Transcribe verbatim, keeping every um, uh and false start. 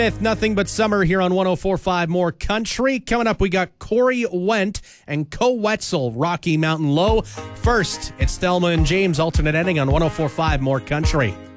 Nothing but summer here on one oh four point five More Country. Coming up, we got Corey Went and Co Wetzel, Rocky Mountain Low. First, it's Thelma and James alternate ending on one oh four point five More Country.